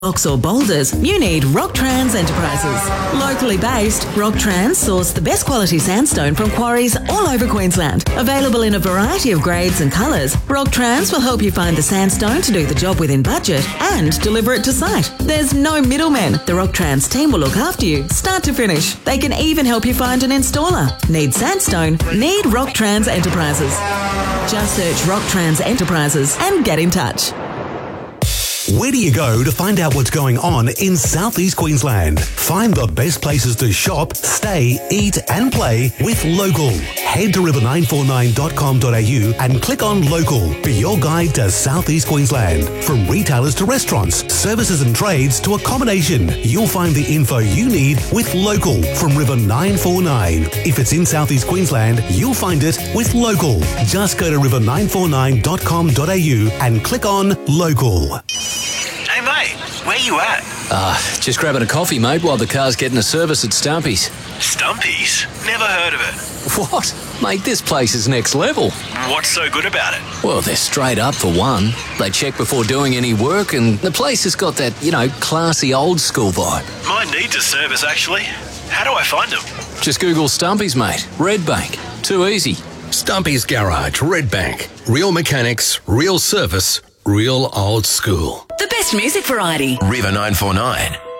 Rocks or boulders, you need Rocktrans Enterprises. Locally based, Rocktrans source the best quality sandstone from quarries all over Queensland. Available in a variety of grades and colours, Rocktrans will help you find the sandstone to do the job within budget and deliver it to site. There's no middlemen. The Rocktrans team will look after you, start to finish. They can even help you find an installer. Need sandstone? Need Rocktrans Enterprises. Just search Rocktrans Enterprises and get in touch. Where do you go to find out what's going on in Southeast Queensland? Find the best places to shop, stay, eat and play with Local. Head to river949.com.au and click on Local for your guide to Southeast Queensland. From retailers to restaurants, services and trades to accommodation, you'll find the info you need with Local from River 949. If it's in Southeast Queensland, you'll find it with Local. Just go to river949.com.au and click on Local. Hey mate, where you at? Just grabbing a coffee, mate, while the car's getting a service at Stumpy's. Stumpy's? Never heard of it. What? Mate, this place is next level. What's so good about it? Well, they're straight up for one. They check before doing any work, and the place has got that, classy old school vibe. Mine needs a service, actually. How do I find them? Just Google Stumpy's, mate. Redbank. Too easy. Stumpy's Garage, Redbank. Real mechanics, real service, real old school. The best music variety. River 949.